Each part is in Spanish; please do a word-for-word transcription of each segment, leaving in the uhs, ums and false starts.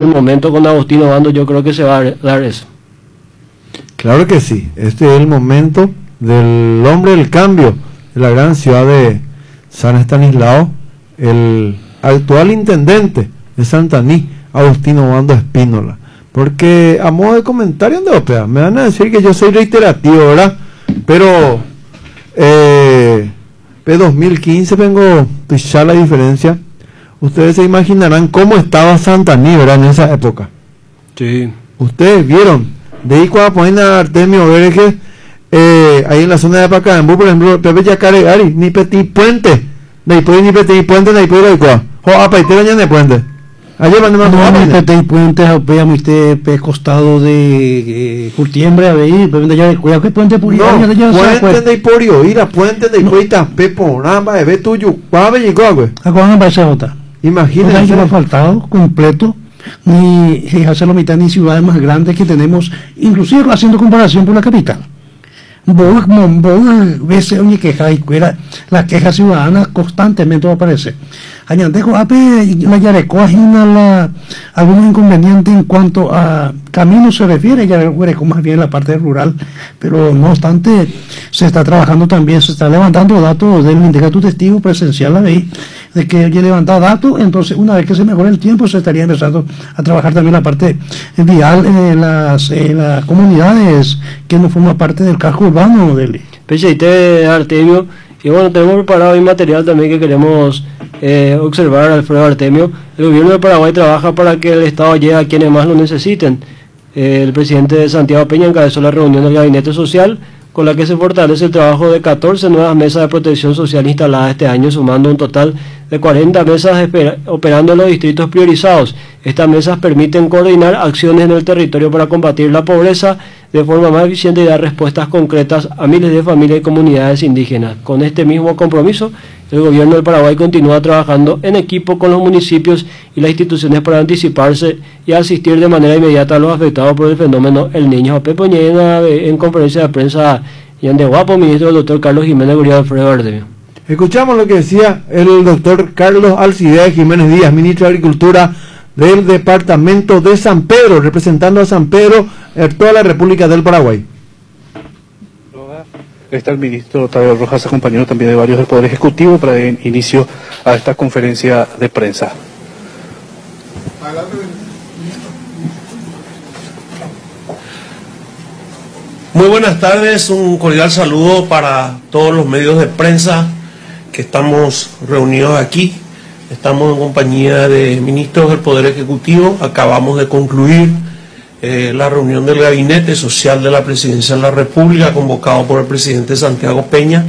momento con Agustín Obando yo creo que se va a dar eso. Claro que sí, este es el momento del hombre del cambio de la gran ciudad de San Estanislao, el actual intendente de Santaní, Agustín Obando Espínola. Porque a modo de comentario, ¿dónde me van a decir que yo soy reiterativo, ¿verdad? Pero eh, de dos mil quince vengo a pichar la diferencia. Ustedes se imaginarán cómo estaba Santaní, ¿verdad? En esa época. Sí. Ustedes vieron, de ahí cuando ponen a Artemio Verge, eh, ahí en la zona de Pacambú, por ejemplo, Pepe Yacaregari, ni Petit Puente, de ahí puede ni Petit Puente, de ahí puede ir a Joa, para ir de Puente. Ayer van a no, ni Petit Puente, veamos usted, pe costado de eh, Curtiembre, a ver, Pepe ya cuidado que Puente por no, Puente de Iporio, ir a Puente de Ipoita, Pepo, Ramba, de ver tuyo, ¿cuál llegó, güey? ¿A cuándo va a ser otra? Imagínense. No se ha faltado completo, ni hacerlo mitad ni ciudades más grandes que tenemos, inclusive haciendo comparación con la capital. Vos, vos ves oye queja y cuera, la queja ciudadana constantemente va a aparecer. Añantejo, ape la Yarecoa la algunos inconvenientes en cuanto a caminos se refiere, Yarecoa más bien la parte rural, pero no obstante se está trabajando también, se está levantando datos del indica tu testigo presencial la veis, de que haya levantado datos, entonces una vez que se mejore el tiempo se estaría empezando a trabajar también la parte vial en las, en las comunidades que no forman parte del casco urbano del Pecheite, Artemio, y bueno, tenemos preparado un material también que queremos eh, observar, Alfredo Artemio. El gobierno de Paraguay trabaja para que el Estado llegue a quienes más lo necesiten. Eh, el presidente de Santiago Peña encabezó la reunión del Gabinete Social, con la que se fortalece el trabajo de catorce nuevas mesas de protección social instaladas este año, sumando un total de cuarenta mesas operando en los distritos priorizados. Estas mesas permiten coordinar acciones en el territorio para combatir la pobreza de forma más eficiente y dar respuestas concretas a miles de familias y comunidades indígenas. Con este mismo compromiso, el gobierno del Paraguay continúa trabajando en equipo con los municipios y las instituciones para anticiparse y asistir de manera inmediata a los afectados por el fenómeno El Niño. Pepe Ñena, en conferencia de prensa, y de Guapo, ministro del doctor Carlos Jiménez Guriel Alfredo Artemio. Escuchamos lo que decía el doctor Carlos Alcides Jiménez Díaz, ministro de Agricultura del departamento de San Pedro, representando a San Pedro en toda la República del Paraguay. Está el ministro Tadeo Rojas, acompañado también de varios del Poder Ejecutivo para dar inicio a esta conferencia de prensa. Muy buenas tardes, un cordial saludo para todos los medios de prensa que estamos reunidos aquí. Estamos en compañía de ministros del Poder Ejecutivo. Acabamos de concluir eh, la reunión del Gabinete Social de la Presidencia de la República, convocado por el presidente Santiago Peña.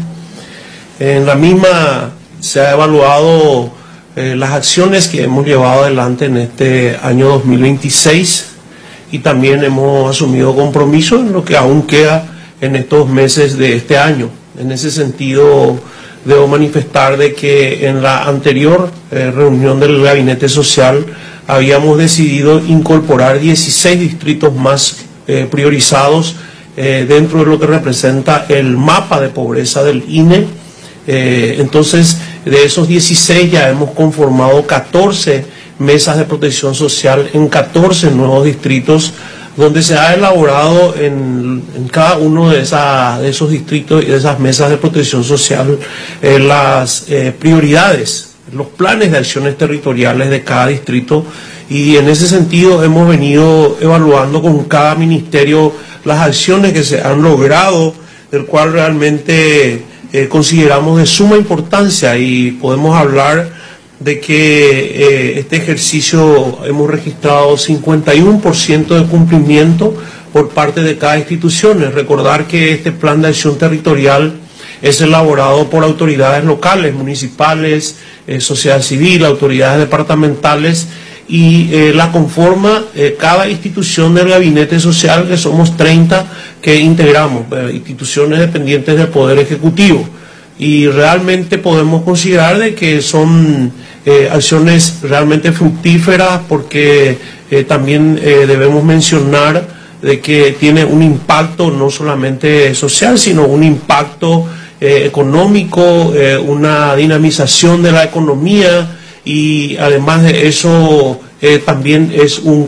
En la misma se ha evaluado eh, las acciones que hemos llevado adelante en este año dos mil veintiséis y también hemos asumido compromisos en lo que aún queda en estos meses de este año. En ese sentido, debo manifestar de que en la anterior eh, reunión del Gabinete Social habíamos decidido incorporar dieciséis distritos más eh, priorizados eh, dentro de lo que representa el mapa de pobreza del I N E. Eh, entonces, de esos dieciséis ya hemos conformado catorce mesas de protección social en catorce nuevos distritos, donde se ha elaborado en, en cada uno de, esa, de esos distritos y de esas mesas de protección social eh, las eh, prioridades, los planes de acciones territoriales de cada distrito, y en ese sentido hemos venido evaluando con cada ministerio las acciones que se han logrado, del cual realmente eh, consideramos de suma importancia, y podemos hablar de que eh, este ejercicio hemos registrado cincuenta y uno por ciento de cumplimiento por parte de cada institución. Recordar que este plan de acción territorial es elaborado por autoridades locales, municipales, eh, sociedad civil, autoridades departamentales, y eh, la conforma eh, cada institución del Gabinete Social, que somos treinta que integramos, eh, instituciones dependientes del Poder Ejecutivo. Y realmente podemos considerar de que son eh, acciones realmente fructíferas, porque eh, también eh, debemos mencionar de que tiene un impacto no solamente social, sino un impacto eh, económico, eh, una dinamización de la economía, y además de eso eh, también es un